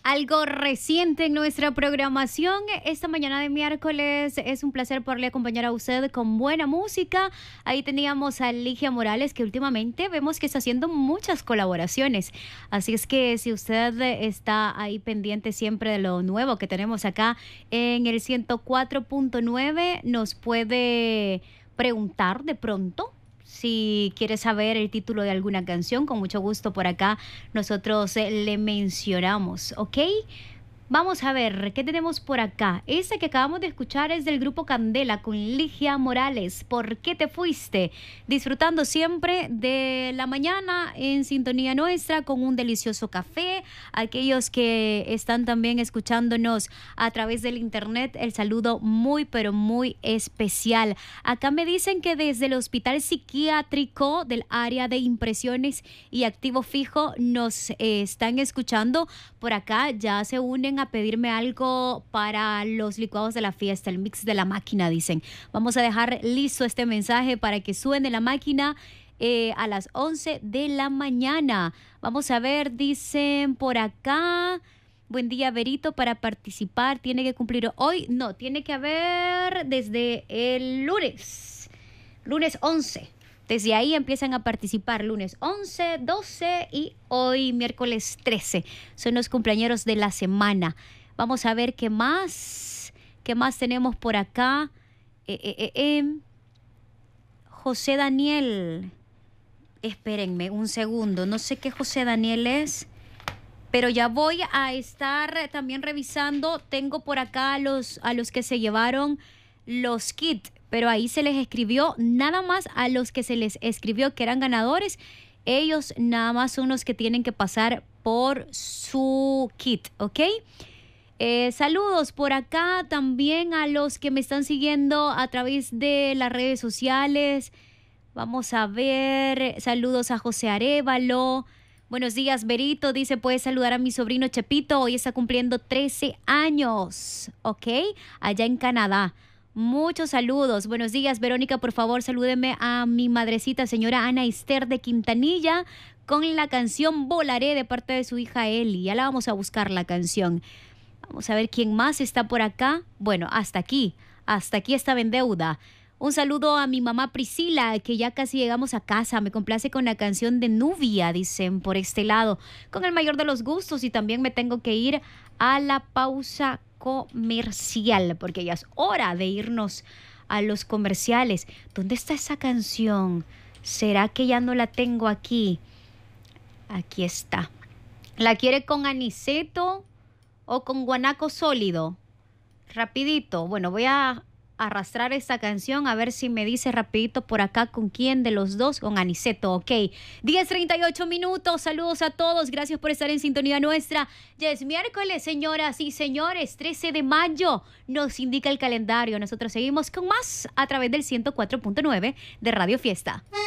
Algo reciente en nuestra programación. Esta mañana de miércoles es un placer poderle acompañar a usted con buena música. Ahí teníamos a Ligia Morales, que últimamente vemos que está haciendo muchas colaboraciones. Así es que si usted está ahí pendiente siempre de lo nuevo que tenemos acá en el 104.9, nos puede preguntar de pronto. Si quiere saber el título de alguna canción, con mucho gusto por acá nosotros le mencionamos, ¿ok? Vamos a ver, ¿qué tenemos por acá? Esta que acabamos de escuchar es del grupo Candela con Ligia Morales. ¿Por qué te fuiste? Disfrutando siempre de la mañana en sintonía nuestra con un delicioso café. Aquellos que están también escuchándonos a través del internet, el saludo muy pero muy especial. Acá me dicen que desde el Hospital Psiquiátrico del área de impresiones y activo fijo nos están escuchando. Por acá ya se unen a pedirme algo para los licuados de la fiesta, el mix de la máquina, dicen. Vamos a dejar listo este mensaje para que suene la máquina a las 11 de la mañana. Vamos a ver, dicen por acá. Buen día, Berito, para participar tiene que cumplir hoy. No, tiene que haber desde el lunes 11. Desde ahí empiezan a participar lunes 11, 12 y hoy miércoles 13. Son los cumpleañeros de la semana. Vamos a ver qué más tenemos por acá. José Daniel. Espérenme un segundo. No sé qué José Daniel es, pero ya voy a estar también revisando. Tengo por acá a los que se llevaron los kits. Pero ahí se les escribió nada más a los que se les escribió que eran ganadores. Ellos nada más son los que tienen que pasar por su kit, ¿ok? Saludos por acá también a los que me están siguiendo a través de las redes sociales. Vamos a ver, saludos a José Arévalo. Buenos días, Berito. Dice, puedes saludar a mi sobrino Chepito. Hoy está cumpliendo 13 años, ¿ok? Allá en Canadá. Muchos saludos. Buenos días, Verónica. Por favor, salúdeme a mi madrecita, señora Ana Esther de Quintanilla, con la canción Volaré de parte de su hija Eli. Ya la vamos a buscar la canción. Vamos a ver quién más está por acá. Bueno, hasta aquí estaba en deuda. Un saludo a mi mamá Priscila, que ya casi llegamos a casa. Me complace con la canción de Nubia, dicen por este lado. Con el mayor de los gustos, y también me tengo que ir a la pausa comercial, porque ya es hora de irnos a los comerciales. ¿Dónde está esa canción? ¿Será que ya no la tengo aquí? Aquí está. ¿La quiere con aniceto o con guanaco sólido? Rapidito. Bueno, voy a arrastrar esta canción a ver si me dice rapidito por acá con quién de los dos. Con aniceto, ok. 10:38 minutos. Saludos a todos, gracias por estar en sintonía nuestra. Ya es miércoles, señoras y señores, 13 de mayo nos indica el calendario. Nosotros seguimos con más a través del 104.9 de Radio Fiesta.